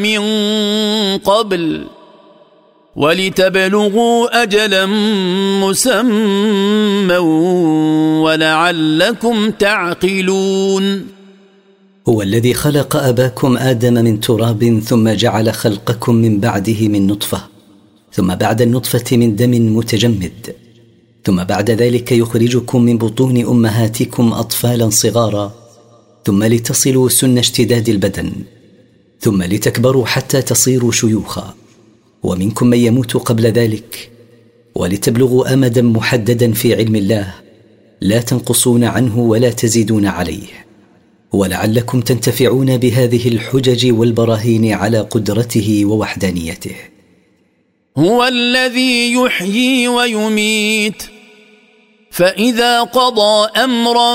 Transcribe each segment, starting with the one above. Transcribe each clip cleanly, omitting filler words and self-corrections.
من قبل ولتبلغوا أجلا مسمى ولعلكم تعقلون. هو الذي خلق أباكم آدم من تراب ثم جعل خلقكم من بعده من نطفة ثم بعد النطفة من دم متجمد ثم بعد ذلك يخرجكم من بطون أمهاتكم أطفالا صغارا ثم لتصلوا سن اشتداد البدن ثم لتكبروا حتى تصيروا شيوخا ومنكم من يموت قبل ذلك ولتبلغوا أمدا محددا في علم الله لا تنقصون عنه ولا تزيدون عليه ولعلكم تنتفعون بهذه الحجج والبراهين على قدرته ووحدانيته. هو الذي يحيي ويميت فإذا قضى أمرا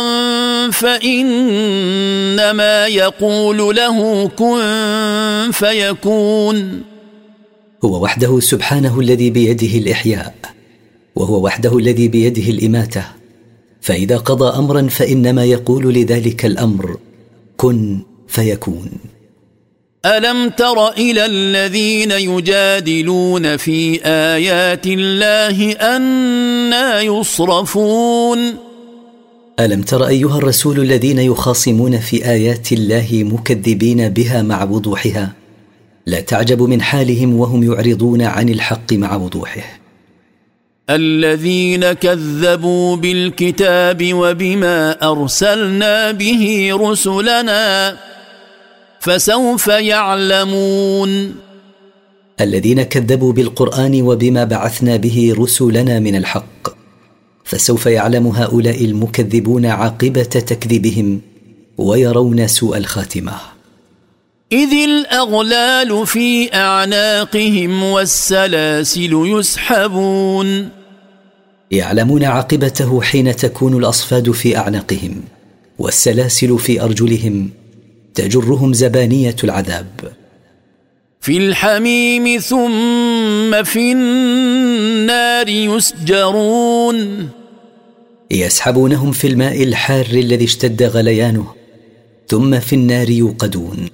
فإنما يقول له كن فيكون. هو وحده سبحانه الذي بيده الإحياء وهو وحده الذي بيده الإماتة، فإذا قضى أمرا فإنما يقول لذلك الأمر كن فيكون. ألم تر إلى الذين يجادلون في آيات الله أنى يصرفون. ألم تر أيها الرسول الذين يخاصمون في آيات الله مكذبين بها مع وضوحها، لا تعجب من حالهم وهم يعرضون عن الحق مع وضوحه. الذين كذبوا بالكتاب وبما أرسلنا به رسلنا فسوف يعلمون. الذين كذبوا بالقرآن وبما بعثنا به رسلنا من الحق فسوف يعلم هؤلاء المكذبون عاقبة تكذيبهم ويرون سوء الخاتمة. إذ الأغلال في أعناقهم والسلاسل يسحبون. يعلمون عاقبته حين تكون الأصفاد في أعناقهم والسلاسل في أرجلهم تجرهم زبانية العذاب. في الحميم ثم في النار يسجرون. يسحبونهم في الماء الحار الذي اشتد غليانه ثم في النار يوقدون.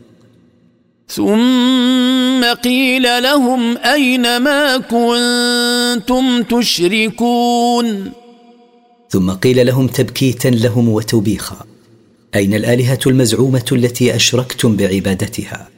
ثم قيل لهم أين ما كنتم تشركون. ثم قيل لهم تبكيتا لهم وتوبيخا أين الآلهة المزعومة التي أشركتم بعبادتها.